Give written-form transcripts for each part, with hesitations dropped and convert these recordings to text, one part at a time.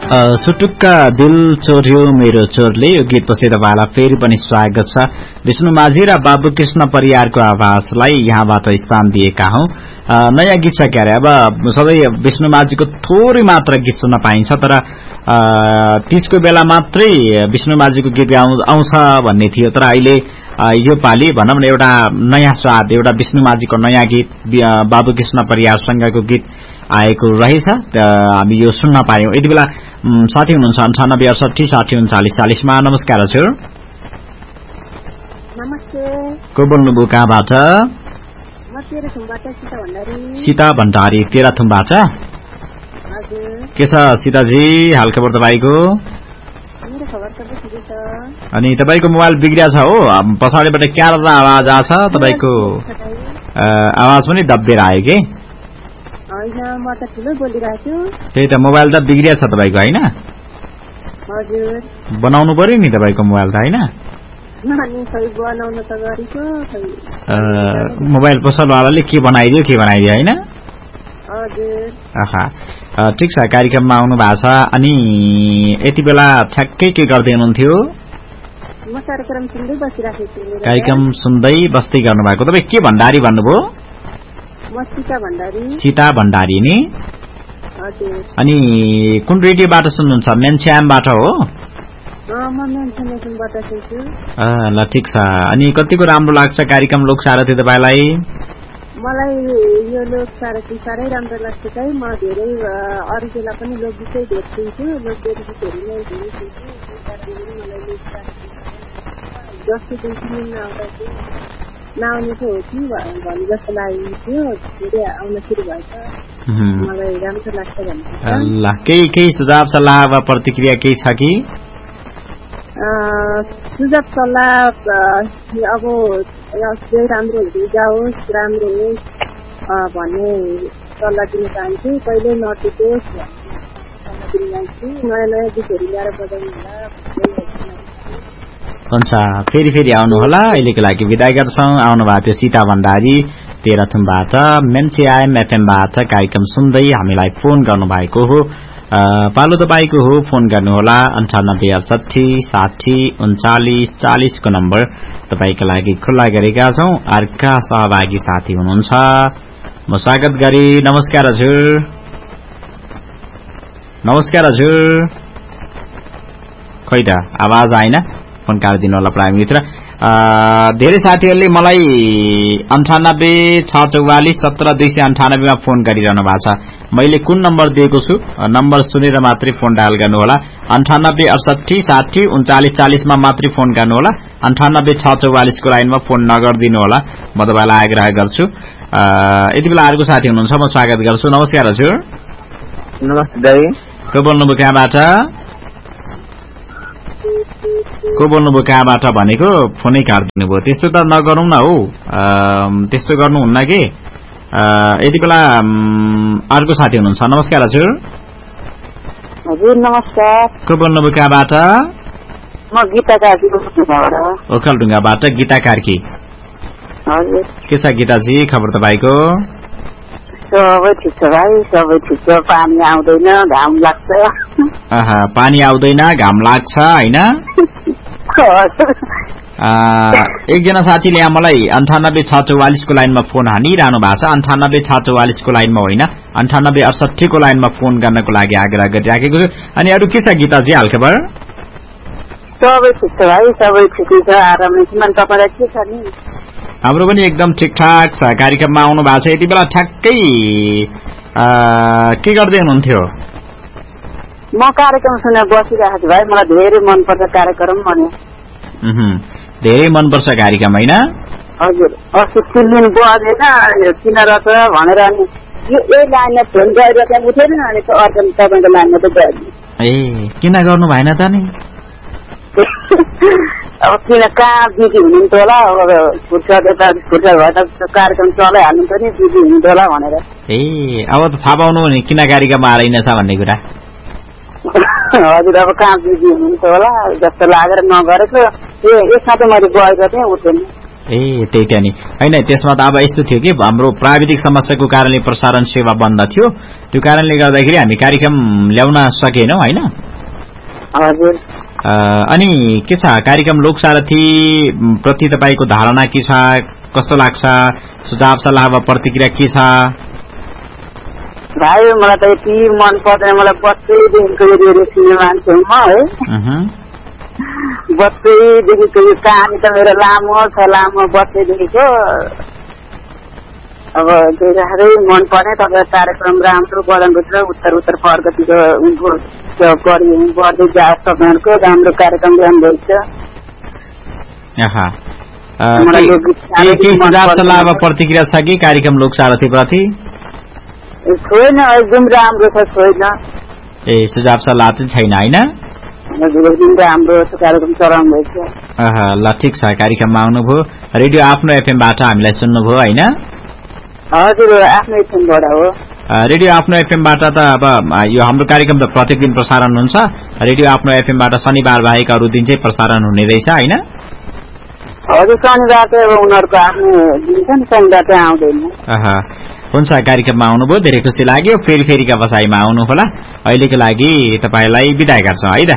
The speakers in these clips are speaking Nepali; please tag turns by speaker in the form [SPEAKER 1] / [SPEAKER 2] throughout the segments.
[SPEAKER 1] सुटुक्का दिल चोर्यो मेरो चोरले यो गीतपछि तपाईँलाई फेरि पनि स्वागत छ। विष्णु माझी र बाबु कृष्ण परियारको आवाजलाई यहाँबाट स्थान दिएका हौं। नयाँ गीत छ क्यारे, अब सबै विष्णु माझीको थोरै मात्र गीत सुन्न पाइन्छ, तर तीजको बेला मात्रै विष्णु माझीको गीत आउँछ भन्ने थियो। तर अहिले यो पालि भनौं न एउटा नयाँ स्वाद, एउटा विष्णु माझीको नयाँ गीत बाबु कृष्ण परियारसँगको गीत आएको रहेछ, हामी यो सुन्न पायौं। यति बेला साथी हुनुहुन्छ 98 68 60 40 मा। नमस्कार हजुर।
[SPEAKER 2] नमस्ते।
[SPEAKER 1] को बोल्नुभयो, कहाँबाट?
[SPEAKER 2] म तेह्रथुमबाट सीता भण्डारी।
[SPEAKER 1] सीता भण्डारी तेह्रथुमबाट।
[SPEAKER 2] हजुर।
[SPEAKER 1] के छ सीताजी, हाल खबर तपाईको?
[SPEAKER 2] मेरो खबर त ठिकै छ।
[SPEAKER 1] अनि तपाईको मोबाइल बिग्रिया छ हो, पछाडिबाट क्यार आवाज आछ, तपाईको आवाज पनि दब्बेर आयो के?
[SPEAKER 2] हैन, म त ठुलो बोलिरहेछु।
[SPEAKER 1] त्यही त, मोबाइल त बिग्रिया छ तपाईको हैन?
[SPEAKER 2] हजुर।
[SPEAKER 1] बनाउनु पर्यो नि तपाईको मोबाइल त हैन?
[SPEAKER 2] अनि खै बनाउन त गरेको खै।
[SPEAKER 1] मोबाइल पसलवालाले के बनाइदियो हैन?
[SPEAKER 2] हजुर।
[SPEAKER 1] आहा, ठिक छ। कार्यक्रममा आउनु भएको छ। अनि यति बेला ठ्याक्कै के गर्दै हुनुहुन्थ्यो?
[SPEAKER 2] म कार्यक्रम सुन्दै बसिरहेको छु।
[SPEAKER 1] कार्यक्रम सुन्दै बस्दै गर्नु भएको। तपाई के भण्डारी भन्नुभयो?
[SPEAKER 2] म सीता भण्डारी।
[SPEAKER 1] सीता भण्डारी नि?
[SPEAKER 2] हजुर।
[SPEAKER 1] अनि कुन रेडियोबाट सुन्नुहुन्छ? मेनस्यामबाट हो?
[SPEAKER 2] म मेनस्यामबाट सुन्छु।
[SPEAKER 1] ल ठिक छ। अनि कतिको राम्रो लाग्छ कार्यक्रम लोकसारथी तपाईलाई?
[SPEAKER 2] मलाई यो लोकसारथी साह्रै राम्रो लाग्छ। चाहिँ म धेरै अरू बेला पनि लोकगीतै धेरै सुन्छु, लोकगीतहरू नै धेरै सुन्छु। मलाई लोकसारथी जस्तो दुई तिन दिन आउँदा चाहिँ नआउने चाहिँ हो कि भन्ने जस्तो लागेको थियो, धेरै आउन सुरु भएछ। मलाई राम्रो लाग्छ भन्नु।
[SPEAKER 1] ल केही सुझाव सल्लाह वा प्रतिक्रिया केही छ कि?
[SPEAKER 2] सुझाव सल्लाह अब चाहिँ राम्रो हुँदै जाओस्, राम्रो होस् भन्ने सल्लाह दिन चाहन्छु। कहिल्यै नटुटोस् भन्ने सल्लाह दिन चाहन्छु। नयाँ नयाँ गीतहरू ल्याएर बजाउनु होला।
[SPEAKER 1] हुन्छ, फेरि आउनु होला। अहिलेको लागि बिदा गर्छौं। आउनु भएको थियो सीता भण्डारी तेह्रथुमबाट, मेनस्याम एफएमबाट कार्यक्रम सुन्दै हामीलाई फोन गर्नु भएको हो। पालो तपाईको हो, फोन गर्नुहोला। 98 68 60 39 40 को नम्बर तपाईको लागि खुल्ला गरेका छौं। अर्का सहभागी साथी हुनुहुन्छ, म स्वागत गरी। नमस्कार हजुर। नमस्कार हजुर। खै त आवाज आएन, फोन काटिदिनु होला प्राइम मित्र। धेरै साथीहरूले मलाई 98 644 17 298 मा फोन गरिरहनु भएको छ। मैले कुन नम्बर दिएको छु, नम्बर सुनेर मात्रै फोन डायल गर्नुहोला। 98 68 60 39 40 मा मात्रै फोन गर्नुहोला। 98 644 को लाइनमा फोन नगर्दिनु होला, म तपाईलाई आग्रह गर्छु। यति बेला अर्को साथी हुनुहुन्छ, म स्वागत गर्छु। नमस्कार हजुर।
[SPEAKER 3] नमस्ते दाइ।
[SPEAKER 1] को बोल्नुभयो, कहाँबाट? को बोल्नुभयो, कहाँबाट भनेको फोनै काटिदिनु भयो। त्यस्तो त नगरौं न हौ, त्यस्तो गर्नुहुन्न के। यति बेला अर्को साथी हुनुहुन्छ। नमस्कार हजुर।
[SPEAKER 2] हजुर नमस्कार।
[SPEAKER 1] को बोल्नुभयो, कहाँबाट?
[SPEAKER 2] म गीता कार्की बोल्दैछु।
[SPEAKER 1] ओखलढुङ्गाबाट गीता कार्की।
[SPEAKER 2] हजुर।
[SPEAKER 1] के छ गीताजी, खबर तपाईको?
[SPEAKER 2] सबै ठिक छ भाइ, सबै ठिक छ। पानी आउँदैन, घाम लाग्छ।
[SPEAKER 1] पानी आउँदैन, घाम लाग्छ हैन? एकजना साथीले यहाँ मलाई 98 644 को लाइनमा फोन हानिरहनु भएको छ। 98 644 को लाइनमा होइन, 98 68 को लाइनमा फोन गर्नको लागि आग्रह गरिराखेको छु। अनि अरू के छ गीताजी, हालखबर?
[SPEAKER 2] सबै ठिक छ भाइ, सबै ठिकै छ, आरामै छ। तपाईलाई के छ नि?
[SPEAKER 1] हाम्रो पनि एकदम ठिकठाक छ। कार्यक्रममा आउनु भएको छ। यति बेला ठ्याक्कै के गर्दै हुनुहुन्थ्यो?
[SPEAKER 2] म कार्यक्रम सुनेर बसिरहेको छु भाइ। मलाई धेरै मनपर्छ कार्यक्रम भने।
[SPEAKER 1] धेरै मनपर्छ कार्यक्रम हैन?
[SPEAKER 2] हजुर। अस्ति 3 दिन बजेन किन रहेछ भनेर अनि यही लाइनमा फोन गरिरहेको उठेन, अनि अर्को तपाईँको लाइनमा त गयो।
[SPEAKER 1] किन गर्नु भएन त नि?
[SPEAKER 2] अब किन कहाँ बिजी हुनुहुन्थ्यो होला, फुर्सद भए त कार्यक्रम चलाइहाल्नु नि, बिजी हुनुहुन्थ्यो होला भनेर।
[SPEAKER 1] अब त थाहा पाउनु नि किन कार्यक्रम आइरहेछ भन्ने कुरा।
[SPEAKER 2] हजुर, अब कहाँ बिजी हुनुहुन्थ्यो होला जस्तो लागेर नगरेको। यसमा त मैले गएको थिएँ, उठेन।
[SPEAKER 1] ए त्यही त नि हैन त्यसमा त अब यस्तो थियो कि हाम्रो प्राविधिक समस्याको कारणले प्रसारण सेवा बन्द थियो त्यो कारणले गर्दाखेरि हामी कार्यक्रम ल्याउन सकेनौं हैन
[SPEAKER 3] हजुर
[SPEAKER 1] अनि के छ कार्यक्रम लोकसारथी प्रति तपाईको धारणा के छ कस्तो लाग्छ सुझाव सल्लाह वा प्रतिक्रिया के छ
[SPEAKER 3] भाइ मलाई त यति मन पर्दैन मलाई बच्चैदेखिको रेडियो सुन्ने मान्छे म है बच्चैदेखिको यो कहानी त मेरो लामो छ लामो बच्चैदेखिको अब त्यही साह्रै मन पर्ने तपाईँ कार्यक्रम राम्रो बढाउनु उत्तर उत्तर प्रगतिको बढ्दै जाओस् तपाईँहरूको राम्रो कार्यक्रम ल्याउनुभएको
[SPEAKER 1] केही सुझाव सल्लाह वा प्रतिक्रिया छ कि कार्यक्रम लोकसारथी प्रति
[SPEAKER 3] छैन एकदम राम्रो छ छैन
[SPEAKER 1] ए सुझाव सल्लाह चाहिँ छैन हैन
[SPEAKER 3] एकदम राम्रो छ कार्यक्रम चलाउनु भएको
[SPEAKER 1] ल ठिक छ कार्यक्रममा आउनुभयो रेडियो आफ्नो एफएमबाट हामीलाई सुन्नुभयो हैन
[SPEAKER 3] हजुर आफ्नो एफएमबाट हो
[SPEAKER 1] रेडियो आफ्नो एफएमबाट त अब यो हाम्रो कार्यक्रम त प्रत्येक दिन प्रसारण हुन्छ रेडियो आफ्नो एफएमबाट शनिबार बाहेक अरू दिन चाहिँ प्रसारण हुने रहेछ हैन
[SPEAKER 3] हजुर शनिबार चाहिँ अब उनीहरूको आफ्नो दिन छ नि शनिबार चाहिँ आउँदैन
[SPEAKER 1] हुन्छ कार्यक्रममा आउनुभयो धेरै खुसी लाग्यो फेरिका बसाइमा आउनु होला अहिलेको लागि तपाईलाई बिदाई गर्छौं है त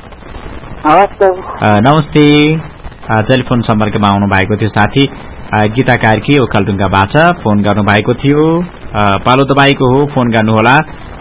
[SPEAKER 1] नमस्ते टेलिफोन सम्पर्कमा आउनु भएको थियो साथी गीता कार्की ओखलढुङ्गाबाट फोन गर्नु भएको थियो पालो तपाईको हो फोन गर्नुहोला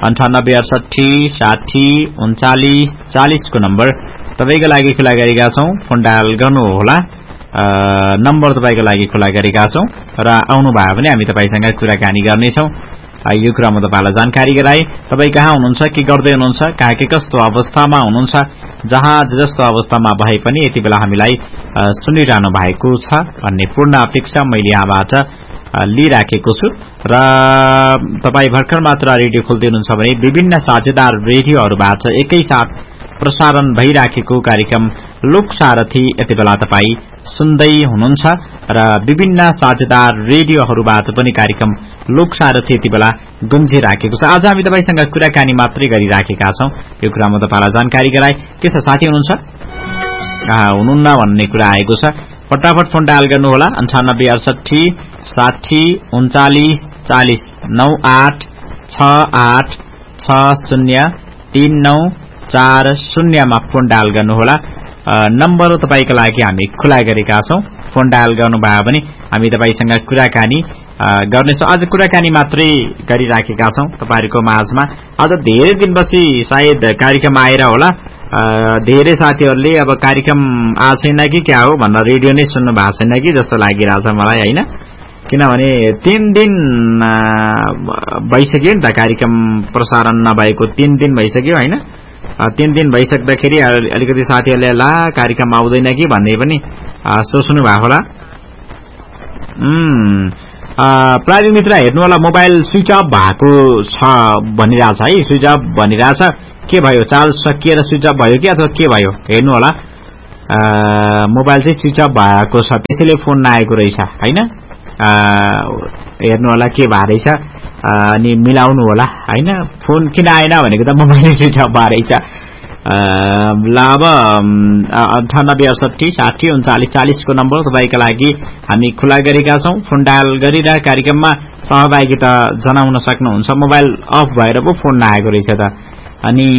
[SPEAKER 1] 9868603940 को नम्बर तपाईको लागि खुला गरेका छौं फोन डायल गर्नुहोला नम्बर तपाईको लागि खुला गरेका छौं र आउनु भयो भने हामी तपाईसँग कुराकानी गर्नेछौं यो कुरा म तपाईलाई जानकारी गराए तपाई कहाँ हुनुहुन्छ के गर्दै हुनुहुन्छ कहाँ के कस्तो अवस्थामा हुनुहुन्छ जहाँ जस्तो अवस्थामा भए पनि यति बेला हामीलाई सुनिरहनु भएको छ भन्ने पूर्ण अपेक्षा मैले यहाँबाट लिइराखेको छु र तपाई भर्खर मात्र रेडियो खोल्दै हुनुहुन्छ भने विभिन्न साझेदार रेडियोहरूबाट एकैसाथ प्रसारण भइराखेको कार्यक्रम लोकसारथी यति बेला तपाई सुन्दै हुनुहुन्छ र विभिन्न साझेदार रेडियोहरूबाट पनि कार्यक्रम लोकसारथी यति बेला गुन्जिराखेको छ आज हामी तपाईसँग कुराकानी मात्रै गरिराखेका छौं यो कुरा म तपाईलाई जानकारी गराए के छ साथी हुनुहुन्छ हुनुहुन्न भन्ने कुरा आएको छ फटाफट फोन डायल गर्नु होला 9868603940 9868603940 मा फोन डायल गर्नु होला नम्बर तपाईको लागि हामी खुला गरेका छौं फोन डायल गर्नु भयो भने हामी तपाईसँग कुराकानी गर्नेछौं आज कुराकानी मात्रै गरिराखेका छौं तपाईहरुको माझमा आज धेरै दिनपछि सायद कार्यक्रम आएर होला धेरै साथीहरुले अब कार्यक्रम आज छैन कि क्या हो भनेर रेडियो नै सुन्नु भएको छैन कि जस्तो लागिरहेछ मलाई हैन किनभने 3 दिन भइसक्यो नि त कार्यक्रम प्रसारण नभएको 3 दिन भइसक्यो हैन 3 दिन भइसक्दाखेरि अलिकति साथीहरुले ला कार्यक्रम आउँदैन कि भन्ने पनि सोच्नु भएको होला प्राविधिक मित्र हेर्नु होला मोबाइल स्विच अफ भएको छ भनिरहेछ है स्विच अफ भनिरहेछ के भयो चार्ज सकिएर स्विच अफ भयो कि अथवा के भयो हेर्नु होला मोबाइल चाहिँ स्विच अफ भएको छ त्यसैले फोन नआएको रहेछ हैन हेर्नु होला के भएको रहेछ अनि मिलाउनु होला हैन फोन किन आएन भनेको त मोबाइल स्विच अफ भएको रहेछ ल अब 9868603940 को नम्बर तपाईका लागि हामी खुला गरेका छौं फोन डायल गरेर कार्यक्रममा सहभागिता जनाउन सक्नुहुन्छ मोबाइल अफ भएर पो फोन नआएको रहेछ त अनि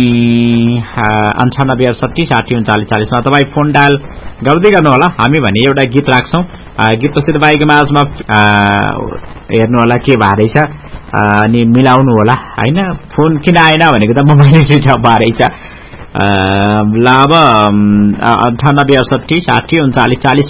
[SPEAKER 1] 9868603940 मा तपाई फोन डायल गर्दै गर्नु होला हामी भने एउटा गीत राख्छौं गीतपछि तपाईको माझमा हेर्नु होला के भएको रहेछ अनि मिलाउनु होला हैन फोन किन आएन भनेको त मोबाइल स्विच अफ भएको रहेछ ल अब 9868603940